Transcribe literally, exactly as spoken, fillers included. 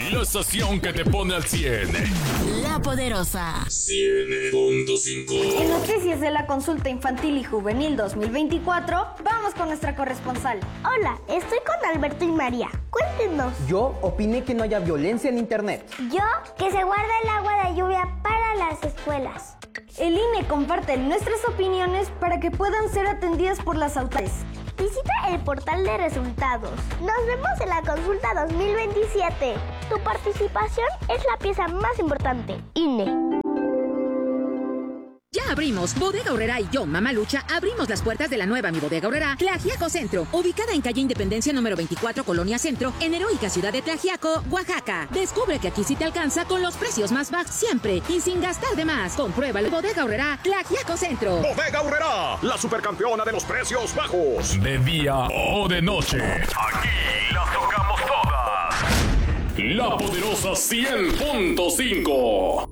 La estación que te pone al cien. La Poderosa. cien punto cinco. En noticias de la consulta infantil y juvenil dos mil veinticuatro, vamos con nuestra corresponsal. Hola, estoy con Alberto y María. Cuéntenos. Yo opiné que no haya violencia en internet. Yo, que se guarda el agua de lluvia para las escuelas. El I N E comparte nuestras opiniones para que puedan ser atendidas por las autoridades. Visita el portal de resultados. Nos vemos en la consulta dos mil veintisiete. Tu participación es la pieza más importante. I N E. Ya abrimos. Bodega Aurrerá y yo, Mamá Lucha, abrimos las puertas de la nueva Mi Bodega Aurrerá, Tlaxiaco Centro, ubicada en calle Independencia número veinticuatro, Colonia Centro, en heroica ciudad de Tlaxiaco, Oaxaca. Descubre que aquí sí te alcanza con los precios más bajos siempre y sin gastar de más. Comprueba la Bodega Aurrerá, Tlaxiaco Centro. Bodega Aurrerá, la supercampeona de los precios bajos. De día o de noche, aquí las tocamos todas. La Poderosa cien punto cinco.